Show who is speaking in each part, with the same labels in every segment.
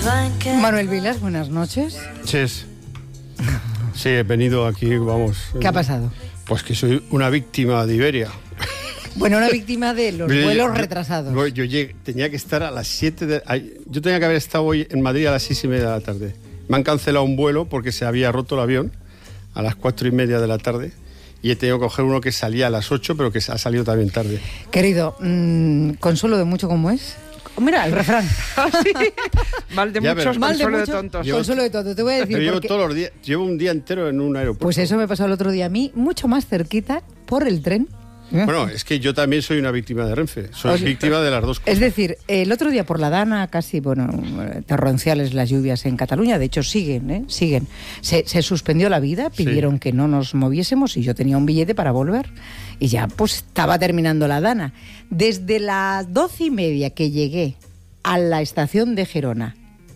Speaker 1: Manuel Vilas, buenas noches.
Speaker 2: Sí, he venido aquí, vamos.
Speaker 1: ¿Qué ha pasado?
Speaker 2: Pues que soy una víctima de Iberia.
Speaker 1: Bueno, una víctima de los vuelos retrasados.
Speaker 2: Yo tenía que estar a las 7 yo tenía que haber estado hoy en Madrid a las 6:30 de la tarde. Me han cancelado un vuelo porque se había roto el avión a las 4:30 de la tarde. Y he tenido que coger uno que salía a las 8, pero que ha salido también tarde.
Speaker 1: Querido, consuelo de mucho como es. Mira, el refrán.
Speaker 3: Sí. Mal de muchos, consuelo de tontos.
Speaker 1: Consuelo de tontos, te voy a decir.
Speaker 2: Pero todos los días, llevo un día entero en un aeropuerto.
Speaker 1: Pues eso me pasó el otro día a mí, mucho más cerquita, por el tren.
Speaker 2: Bueno, es que yo también soy una víctima de Renfe. Soy víctima de las dos cosas.
Speaker 1: Es decir, el otro día por la Dana, casi, torrenciales las lluvias en Cataluña. De hecho, siguen. Se suspendió la vida, pidieron que no nos moviésemos y yo tenía un billete para volver. Y ya, pues, estaba terminando la Dana. Desde las 12:30 que llegué a la estación de Gerona,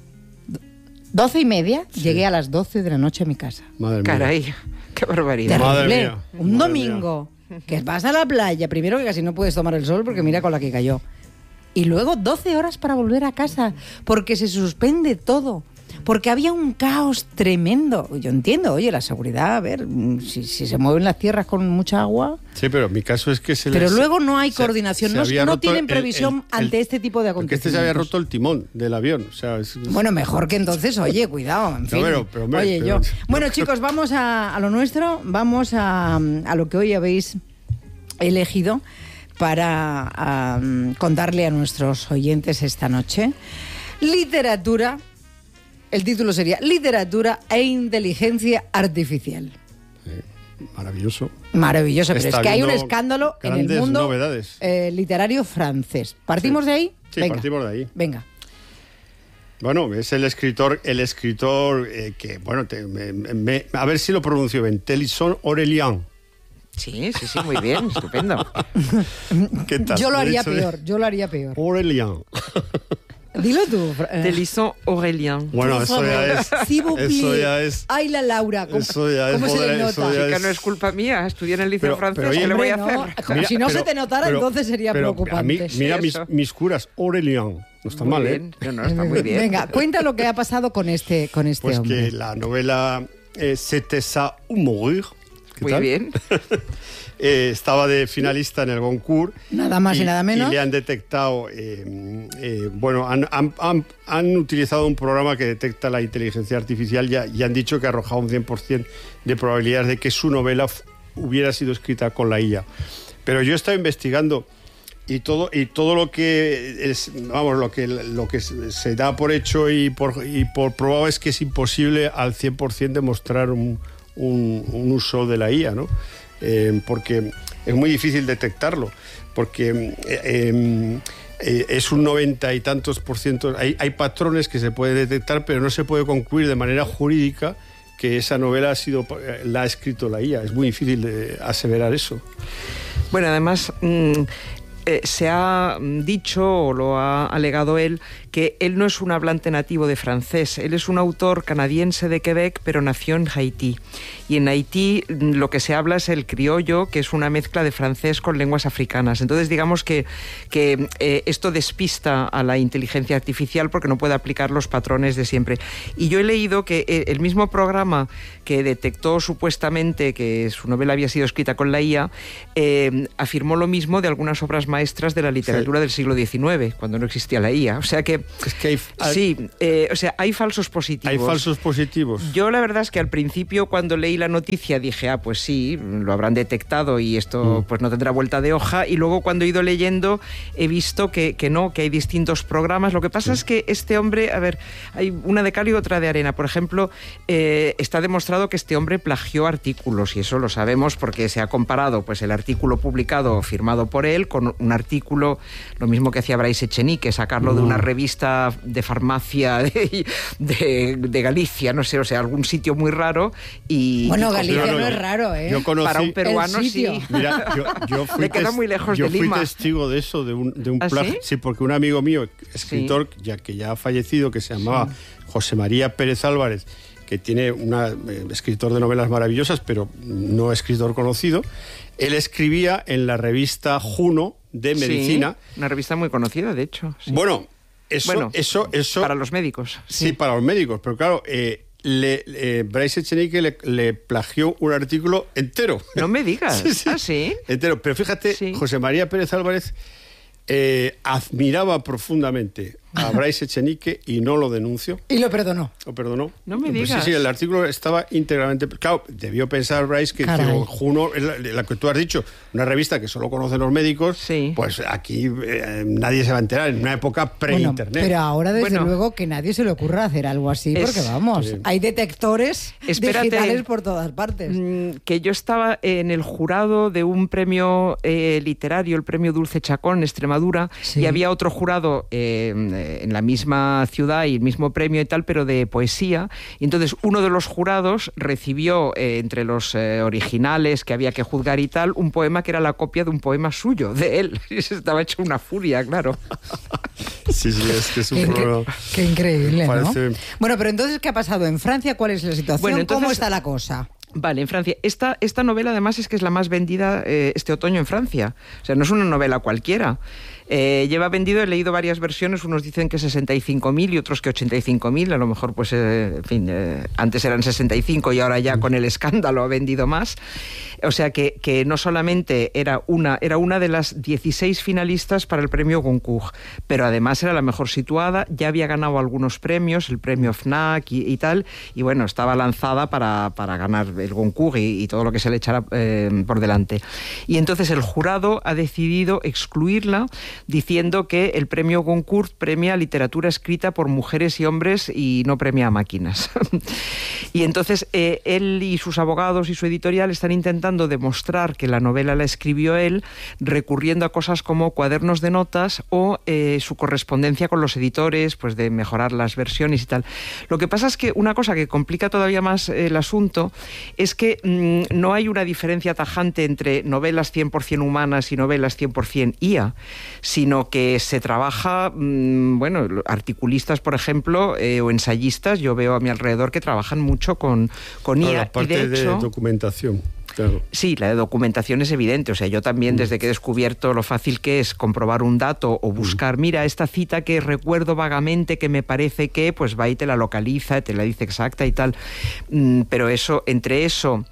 Speaker 1: 12:30, llegué a las 12 de la noche a mi casa.
Speaker 2: Madre mía.
Speaker 3: Caray, qué barbaridad.
Speaker 1: Terrible.
Speaker 2: Madre mía.
Speaker 1: Un domingo. Que vas a la playa, primero que casi no puedes tomar el sol porque mira con la que cayó. Y luego 12 horas para volver a casa, porque se suspende todo, porque había un caos tremendo. Yo entiendo, oye, la seguridad, a ver, si se mueven las tierras con mucha agua...
Speaker 2: Sí, pero mi caso es que
Speaker 1: Pero luego no hay coordinación, no tienen previsión ante este tipo de acontecimientos.
Speaker 2: Porque se había roto el timón del avión. O sea,
Speaker 1: Bueno, mejor que entonces, oye, cuidado, en fin. Bueno, chicos, vamos a lo nuestro, vamos a lo que hoy habéis elegido para contarle a nuestros oyentes esta noche. Literatura, el título sería Literatura e Inteligencia Artificial.
Speaker 2: Maravilloso.
Speaker 1: Maravilloso, pero es que hay un escándalo en el mundo literario francés. ¿Partimos de ahí?
Speaker 2: Sí,
Speaker 1: venga,
Speaker 2: partimos de ahí.
Speaker 1: Venga.
Speaker 2: Bueno, es el escritor que, bueno, a ver si lo pronuncio bien, Télisson Aurélien.
Speaker 3: Sí, muy bien, estupendo.
Speaker 2: ¿Qué tal?
Speaker 1: Yo lo haría peor.
Speaker 2: Aurélien.
Speaker 1: Dilo tú.
Speaker 3: Télisson Aurélien.
Speaker 2: Bueno, eso ya es...
Speaker 1: Ay, la Laura, ¿cómo se le nota?
Speaker 3: Que no es culpa mía, estudié en el liceo francés, ¿qué le voy a hacer?
Speaker 1: Mira, si no se te notara, entonces sería preocupante.
Speaker 2: Mira mis curas, Aurélien. No está
Speaker 3: muy
Speaker 2: mal,
Speaker 3: bien. No, está muy bien.
Speaker 1: Venga, cuenta lo que ha pasado con este
Speaker 2: pues
Speaker 1: hombre.
Speaker 2: Pues que la novela C'était ça ou mourir.
Speaker 3: Muy bien.
Speaker 2: Estaba de finalista en el Goncourt.
Speaker 1: Nada más y nada menos.
Speaker 2: Y le han detectado, han utilizado un programa que detecta la inteligencia artificial y han dicho que ha arrojado un 100% de probabilidades de que su novela hubiera sido escrita con la IA. Pero yo he estado investigando y todo lo que es, vamos, lo que se da por hecho y por probado es que es imposible al 100% demostrar un uso de la IA, ¿no? Porque es muy difícil detectarlo, porque es un 90 y tantos %. Hay patrones que se puede detectar, pero no se puede concluir de manera jurídica que esa novela la ha escrito la IA. Es muy difícil de aseverar eso.
Speaker 3: Bueno, además... se ha dicho, o lo ha alegado él, que él no es un hablante nativo de francés. Él es un autor canadiense de Quebec, pero nació en Haití. Y en Haití lo que se habla es el criollo, que es una mezcla de francés con lenguas africanas. Entonces, digamos que esto despista a la inteligencia artificial porque no puede aplicar los patrones de siempre. Y yo he leído que el mismo programa que detectó supuestamente que su novela había sido escrita con la IA, afirmó lo mismo de algunas obras maestras de la literatura del siglo XIX, cuando no existía la IA. O sea que...
Speaker 2: Es que
Speaker 3: hay falsos positivos.
Speaker 2: Hay falsos positivos.
Speaker 3: Yo la verdad es que al principio, cuando leí la noticia, dije, pues sí, lo habrán detectado y esto pues no tendrá vuelta de hoja. Y luego cuando he ido leyendo, he visto que hay distintos programas. Lo que pasa es que este hombre, a ver, hay una de cal y otra de arena. Por ejemplo, está demostrado que este hombre plagió artículos, y eso lo sabemos porque se ha comparado pues el artículo publicado, firmado por él, con un artículo, lo mismo que hacía Bryce Echenique, sacarlo de una revista de farmacia de Galicia, no sé, o sea, algún sitio muy raro.
Speaker 1: Bueno, Galicia no es raro, ¿eh?
Speaker 2: Yo conocí,
Speaker 3: para un peruano sí.
Speaker 2: Mira, yo fui
Speaker 3: le queda muy lejos de Lima.
Speaker 2: Yo fui testigo de eso, de un plagio. Sí, porque un amigo mío, escritor, que ya ha fallecido, que se llamaba José María Pérez Álvarez, que tiene escritor de novelas maravillosas, pero no escritor conocido. Él escribía en la revista Juno de Medicina.
Speaker 3: Sí, una revista muy conocida, de hecho. Sí.
Speaker 2: Bueno, eso
Speaker 3: para los médicos.
Speaker 2: Sí, para los médicos, pero claro, Bryce Echenique le plagió un artículo entero.
Speaker 3: No me digas. ¿Sí?
Speaker 2: Entero. Pero fíjate, José María Pérez Álvarez admiraba profundamente a Bryce Echenique y no lo denunció.
Speaker 1: Y lo perdonó.
Speaker 2: Lo perdonó.
Speaker 3: No me digas.
Speaker 2: Sí, el artículo estaba íntegramente... Claro, debió pensar Bryce que Juno, la que tú has dicho, una revista que solo conocen los médicos, pues aquí nadie se va a enterar en una época pre-internet.
Speaker 1: Bueno, pero ahora, desde luego, que nadie se le ocurra hacer algo así, porque vamos, hay detectores digitales por todas partes.
Speaker 3: Que yo estaba en el jurado de un premio literario, el premio Dulce Chacón en Extremadura, y había otro jurado en la misma ciudad y el mismo premio y tal, pero de poesía. Y entonces uno de los jurados recibió entre los originales que había que juzgar y tal, un poema que era la copia de un poema suyo, de él. Y se estaba hecho una furia, claro.
Speaker 2: Sí, es que es un problema.
Speaker 1: Qué increíble, ¿no? Bueno, pero entonces, ¿qué ha pasado en Francia? ¿Cuál es la situación? Bueno, entonces, ¿cómo está la cosa?
Speaker 3: Vale, en Francia. Esta novela además es que es la más vendida este otoño en Francia. O sea, no es una novela cualquiera. Lleva vendido, he leído varias versiones, unos dicen que 65.000 y otros que 85.000, a lo mejor pues, en fin, antes eran 65 y ahora ya con el escándalo ha vendido más. O sea que no solamente era una de las 16 finalistas para el premio Goncourt, pero además era la mejor situada, ya había ganado algunos premios, el premio FNAC y tal, y bueno, estaba lanzada para ganar el Goncourt y todo lo que se le echara por delante. Y entonces el jurado ha decidido excluirla, diciendo que el premio Goncourt premia literatura escrita por mujeres y hombres y no premia a máquinas. Y entonces él y sus abogados y su editorial están intentando demostrar que la novela la escribió él, recurriendo a cosas como cuadernos de notas o su correspondencia con los editores, pues de mejorar las versiones y tal. Lo que pasa es que una cosa que complica todavía más el asunto es que no hay una diferencia tajante entre novelas 100% humanas y novelas 100% IA, sino que se trabaja, bueno, articulistas, por ejemplo, o ensayistas, yo veo a mi alrededor que trabajan mucho con IA.
Speaker 2: La parte
Speaker 3: y de hecho,
Speaker 2: de documentación. Claro.
Speaker 3: Sí, la de documentación es evidente. O sea, yo también, desde que he descubierto lo fácil que es comprobar un dato o buscar, mira, esta cita que recuerdo vagamente que me parece que, pues va y te la localiza, te la dice exacta y tal. Pero entre eso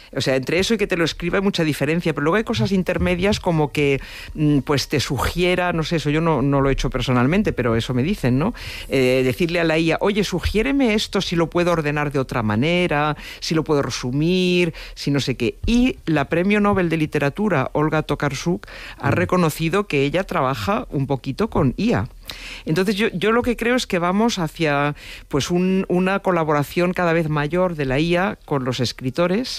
Speaker 3: y que te lo escriba hay mucha diferencia, pero luego hay cosas intermedias como que pues te sugiera, no sé, eso yo no lo he hecho personalmente, pero eso me dicen, ¿no? Decirle a la IA, oye, sugiéreme esto, si lo puedo ordenar de otra manera, si lo puedo resumir, si no sé qué. Y la Premio Nobel de Literatura, Olga Tokarczuk, ha reconocido que ella trabaja un poquito con IA. Entonces yo lo que creo es que vamos hacia pues una colaboración cada vez mayor de la IA con los escritores,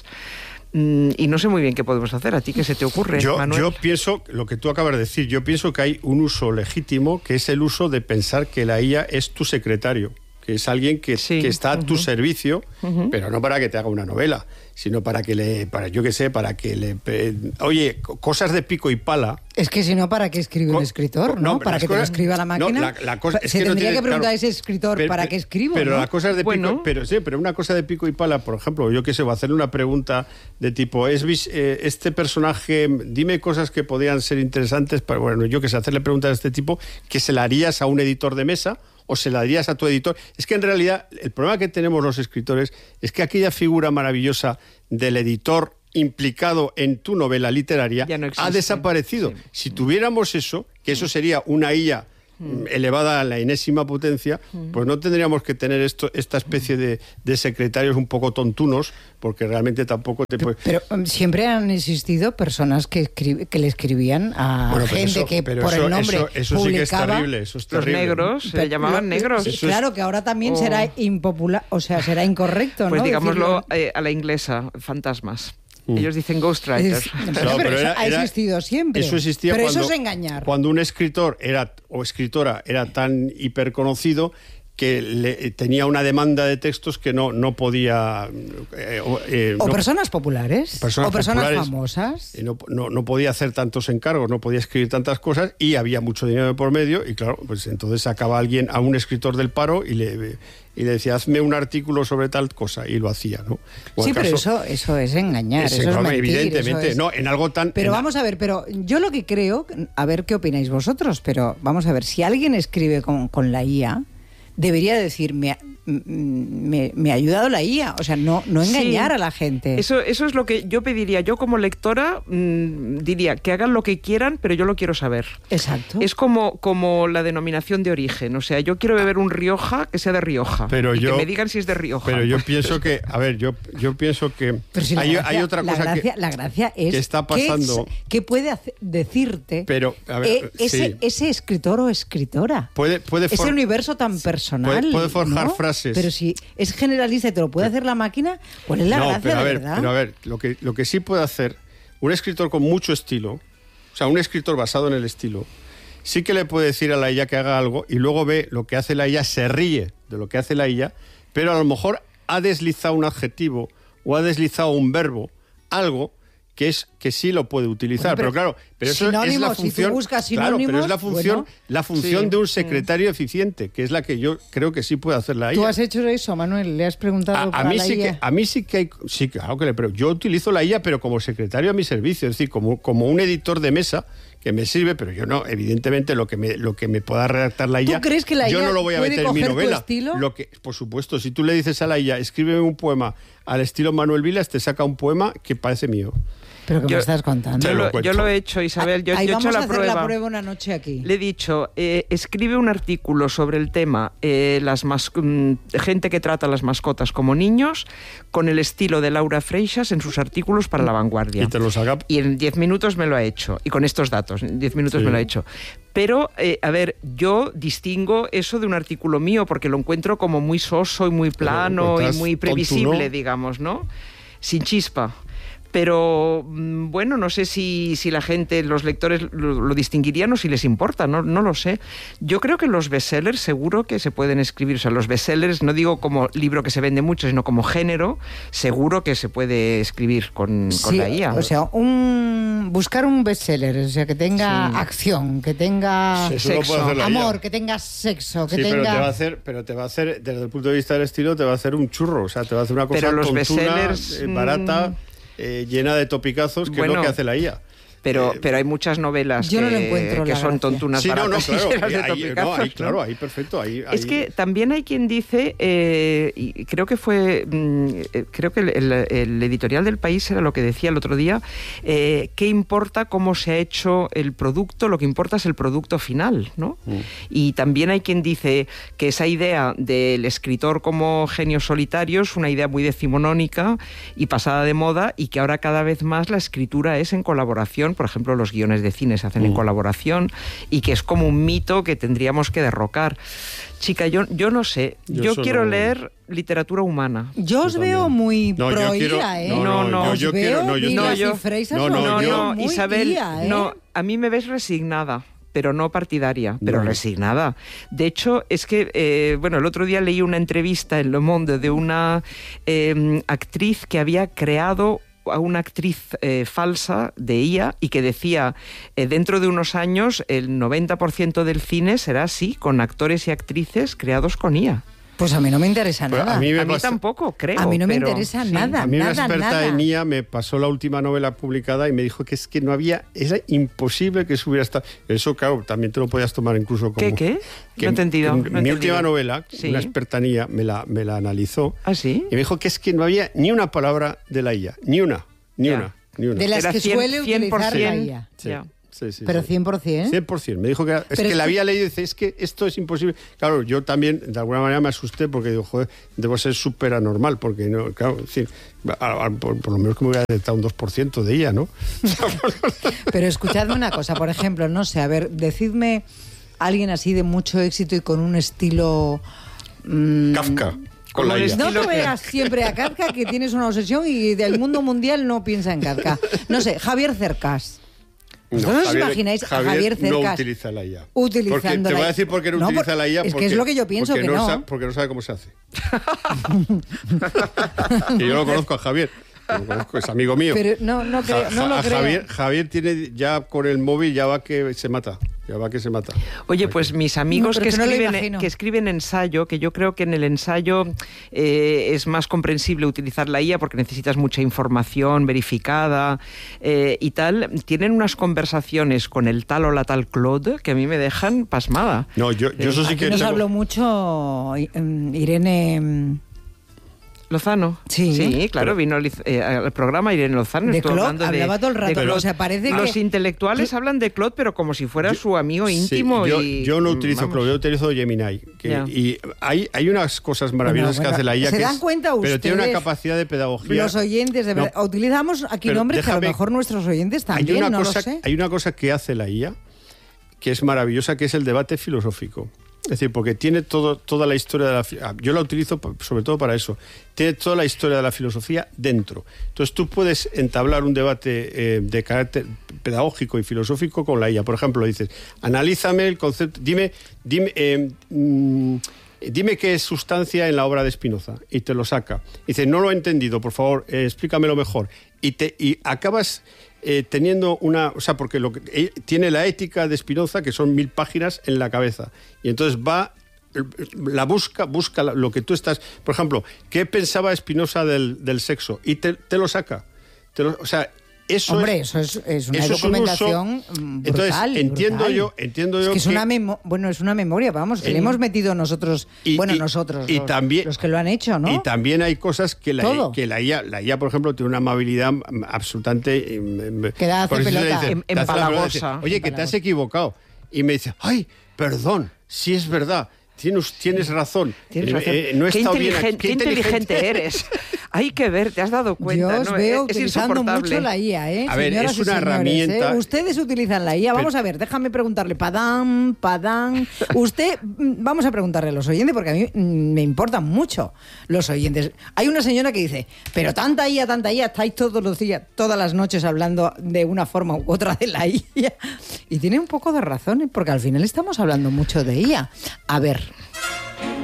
Speaker 3: y no sé muy bien qué podemos hacer. ¿A ti qué se te ocurre, Manuel?
Speaker 2: Yo pienso, lo que tú acabas de decir, yo pienso que hay un uso legítimo, que es el uso de pensar que la IA es tu secretario, que es alguien que está a tu servicio, pero no para que te haga una novela, sino para que le oye, cosas de pico y pala.
Speaker 1: Es que si no, ¿para qué escribe un escritor? ¿No? ¿Para que te lo escriba la máquina? Se tendría que preguntar a ese escritor, ¿para qué escribo?
Speaker 2: Pero
Speaker 1: ¿no?
Speaker 2: las cosas de pico, pero una cosa de pico y pala, por ejemplo, yo qué sé, voy a hacerle una pregunta de tipo, este personaje, dime cosas que podrían ser interesantes, para, bueno, yo qué sé, hacerle preguntas de este tipo, que se la harías a un editor de mesa o se la darías a tu editor. Es que en realidad el problema que tenemos los escritores es que aquella figura maravillosa del editor implicado en tu novela literaria no ha desaparecido. Sí. Si tuviéramos eso, que eso sería una IA elevada a la enésima potencia, pues no tendríamos que tener esta especie de secretarios un poco tontunos, porque realmente tampoco te puede...
Speaker 1: Pero siempre han existido personas que le escribían a gente que por el nombre
Speaker 2: eso
Speaker 1: publicaba...
Speaker 2: sí que es terrible, eso es terrible.
Speaker 3: Los negros, se llamaban negros.
Speaker 1: Claro, que ahora también será impopular, o sea, será incorrecto,
Speaker 3: pues
Speaker 1: ¿no?
Speaker 3: Digámoslo a la inglesa, fantasmas. Ellos dicen ghostwriters.
Speaker 1: Pero eso ha existido siempre.
Speaker 2: Eso existía
Speaker 1: pero
Speaker 2: cuando,
Speaker 1: eso es engañar.
Speaker 2: Cuando un escritor o escritora era tan hiperconocido que tenía una demanda de textos que no podía...
Speaker 1: o personas populares, o personas famosas.
Speaker 2: No podía hacer tantos encargos, no podía escribir tantas cosas y había mucho dinero por medio y claro, pues entonces sacaba a un escritor del paro y le decía, hazme un artículo sobre tal cosa, y lo hacía, ¿no?
Speaker 1: Sí, pero eso es engañar, eso es mentir.
Speaker 2: Evidentemente, no, en algo tan...
Speaker 1: Pero vamos a ver, pero yo lo que creo, a ver qué opináis vosotros, pero vamos a ver, si alguien escribe con la IA, debería decir, me ha ayudado la IA, o sea, no engañar a la gente.
Speaker 3: Eso es lo que yo pediría. Yo como lectora diría que hagan lo que quieran, pero yo lo quiero saber.
Speaker 1: Exacto.
Speaker 3: Es como la denominación de origen, o sea, yo quiero beber un Rioja que sea de Rioja, que me digan si es de Rioja.
Speaker 2: Pero yo pienso que, a ver, yo pienso que
Speaker 1: si hay otra cosa la gracia es
Speaker 2: que está pasando.
Speaker 1: ¿Qué puede decirte
Speaker 2: pero, a ver,
Speaker 1: ese escritor o escritora? Ese universo tan personal.
Speaker 2: Puede forjar frases.
Speaker 1: Pero si es generalista y te lo puede hacer la máquina, ¿cuál es la gracia, de verdad?
Speaker 2: Pero a ver, lo que sí puede hacer un escritor con mucho estilo, o sea, un escritor basado en el estilo, sí que le puede decir a la IA que haga algo y luego ve lo que hace la IA, se ríe de lo que hace la IA, pero a lo mejor ha deslizado un adjetivo o ha deslizado un verbo, algo que sí lo puede utilizar, pero claro, pero eso es la función,
Speaker 1: si tú buscas sinónimos,
Speaker 2: pero es la función de un secretario eficiente, que es la que yo creo que sí puede hacer la IA.
Speaker 1: ¿Tú has hecho eso, Manuel? ¿Le has preguntado
Speaker 2: a mí sí IA? A mí sí que hay, sí, claro que le pregunto. Yo utilizo la IA, pero como secretario a mi servicio, es decir, como un editor de mesa que me sirve, pero yo no, evidentemente lo que me pueda redactar la IA,
Speaker 1: ¿tú crees que la IA
Speaker 2: yo no lo voy a meter en mi novela.
Speaker 1: Estilo?
Speaker 2: Por supuesto, si tú le dices a la IA, escríbeme un poema al estilo Manuel Vilas, te saca un poema que parece mío.
Speaker 1: ¿Pero qué me estás contando?
Speaker 3: Yo lo he hecho, Isabel. Yo he hecho
Speaker 1: vamos
Speaker 3: la
Speaker 1: a hacer la prueba una noche aquí.
Speaker 3: Le he dicho, escribe un artículo sobre el tema gente que trata a las mascotas como niños, con el estilo de Laura Freixas en sus artículos para La Vanguardia.
Speaker 2: Y te lo saca.
Speaker 3: Y en 10 minutos me lo ha hecho. Y con estos datos, en 10 minutos me lo ha hecho. Pero, a ver, yo distingo eso de un artículo mío porque lo encuentro como muy soso y muy plano y muy previsible, tonto, ¿no? Digamos, ¿no? Sin chispa. Pero, bueno, no sé si la gente, los lectores lo distinguirían o si les importa, no lo sé. Yo creo que los bestsellers seguro que se pueden escribir. O sea, los bestsellers, no digo como libro que se vende mucho, sino como género, seguro que se puede escribir con la IA.
Speaker 1: O sea, buscar un bestseller, o sea, que tenga acción, que tenga
Speaker 2: sexo,
Speaker 1: amor, que tenga sexo, que
Speaker 2: tenga...
Speaker 1: pero
Speaker 2: te va a hacer, desde el punto de vista del estilo, te va a hacer un churro. O sea, te va a hacer una cosa
Speaker 3: pero los
Speaker 2: tontuna,
Speaker 3: bestsellers,
Speaker 2: barata... llena de topicazos, que es lo que hace la IA.
Speaker 3: Pero hay muchas novelas que son tontunas baratas.
Speaker 2: Claro, ahí perfecto.
Speaker 3: Es que también hay quien dice, y creo que el editorial del País era lo que decía el otro día, ¿qué importa cómo se ha hecho el producto? Lo que importa es el producto final, ¿no? Y también hay quien dice que esa idea del escritor como genio solitario es una idea muy decimonónica y pasada de moda, y que ahora cada vez más la escritura es en colaboración. Por ejemplo, los guiones de cine se hacen en colaboración, y que es como un mito que tendríamos que derrocar. Chica, yo no sé. Yo quiero leer literatura humana.
Speaker 1: Yo os veo muy pro IA, ¿eh?
Speaker 3: Isabel, a mí me ves resignada, pero no partidaria, pero resignada. De hecho, es que, el otro día leí una entrevista en Le Monde de una actriz que había creado a una actriz falsa de IA, y que decía, dentro de unos años el 90% del cine será así, con actores y actrices creados con IA.
Speaker 1: Pues a mí no me interesa nada.
Speaker 3: A mí tampoco, creo.
Speaker 1: A mí no me interesa nada.
Speaker 2: A mí una experta en IA me pasó la última novela publicada y me dijo que es que no había... Era imposible que eso hubiera estado... Eso, claro, también te lo podías tomar incluso como...
Speaker 3: ¿Qué? No he entendido.
Speaker 2: Mi última novela, una experta en IA, me la analizó.
Speaker 3: ¿Ah, sí?
Speaker 2: Y me dijo que es que no había ni una palabra de la IA. Ni una.
Speaker 1: De las que suele utilizar la IA.
Speaker 2: Sí.
Speaker 1: Pero 100%.
Speaker 2: 100%. Me dijo que la había leído y dice, es que esto es imposible. Claro, yo también de alguna manera me asusté porque digo, joder, debo ser súper anormal, porque no, claro, decir, por lo menos que me hubiera detectado un 2% de ella, ¿no?
Speaker 1: Pero escuchadme una cosa, por ejemplo, no sé, a ver, decidme alguien así de mucho éxito y con un estilo...
Speaker 2: Kafka.
Speaker 1: No te veas siempre a Kafka, que tienes una obsesión y del mundo mundial no piensa en Kafka. No sé, Javier Cercas. ¿Vosotros os imagináis a Javier Cercas
Speaker 2: no utiliza la IA?
Speaker 1: Utilizando
Speaker 2: te voy a decir por qué no utiliza la IA.
Speaker 1: Es que es lo que yo pienso que no.
Speaker 2: Porque no sabe cómo se hace. Que yo lo conozco a Javier. Lo conozco, es amigo mío.
Speaker 1: Pero no lo creo.
Speaker 2: Javier tiene ya con el móvil, ya va que se mata.
Speaker 3: Oye, pues mis amigos que escriben ensayo, que yo creo que en el ensayo es más comprensible utilizar la IA porque necesitas mucha información verificada y tal, tienen unas conversaciones con el tal o la tal Claude que a mí me dejan pasmada.
Speaker 2: No, yo eso sí que...
Speaker 1: Nos habló mucho Irene...
Speaker 3: Lozano. Sí, claro, vino al programa Irene Lozano.
Speaker 1: De Claude hablaba todo el rato. O sea, parece
Speaker 3: los
Speaker 1: que...
Speaker 3: intelectuales hablan de Claude, pero como si fuera su amigo íntimo.
Speaker 2: Yo no utilizo Claude, yo utilizo Gemini. Y hay unas cosas maravillosas que hace la IA.
Speaker 1: ¿Se dan cuenta ustedes?
Speaker 2: Pero tiene una capacidad de pedagogía.
Speaker 1: Los oyentes, de verdad. Utilizamos aquí nombres que a lo mejor nuestros oyentes también, no lo sé.
Speaker 2: Hay una cosa que hace la IA que es maravillosa, que es el debate filosófico. Es decir, porque tiene toda la historia de la... Yo la utilizo sobre todo para eso. Tiene toda la historia de la filosofía dentro. Entonces tú puedes entablar un debate de carácter pedagógico y filosófico con la IA. Por ejemplo, dices, analízame el concepto... Dime qué es sustancia en la obra de Spinoza. Y te lo saca. Dice, no lo he entendido, por favor, explícamelo mejor. Y acabas... teniendo una... O sea, porque tiene la ética de Spinoza, que son 1000 páginas en la cabeza. Y entonces busca lo que tú estás... Por ejemplo, ¿qué pensaba Spinoza del sexo? Y te lo saca. O sea... Eso
Speaker 1: es una documentación brutal.
Speaker 2: Entonces, entiendo yo
Speaker 1: es una memoria, vamos, que le hemos metido nosotros, los que lo han hecho, ¿no?
Speaker 2: Y también hay cosas que la IA, por ejemplo, tiene una amabilidad absolutamente...
Speaker 1: Que da hace pelota.
Speaker 3: Empalagosa.
Speaker 2: Oye, que te has equivocado. Y me dice, ay, perdón, sí es verdad. Tienes razón. No
Speaker 3: qué inteligente eres. Hay que ver, te has dado cuenta.
Speaker 1: Yo os veo utilizando mucho la IA, ¿eh?
Speaker 2: A ver, es una herramienta.
Speaker 1: Ustedes utilizan la IA. Vamos a ver, déjame preguntarle. Padán. Vamos a preguntarle a los oyentes, porque a mí me importan mucho los oyentes. Hay una señora que dice, pero tanta IA, estáis todos los días, todas las noches hablando de una forma u otra de la IA. Y tiene un poco de razón, porque al final estamos hablando mucho de IA. A ver.